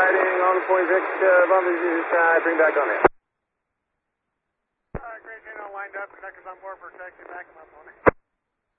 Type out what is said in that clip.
riding on 46, bumping to the side, bring back on in. Great, Gino, lined up, conductors on board for taxi, back him up on it.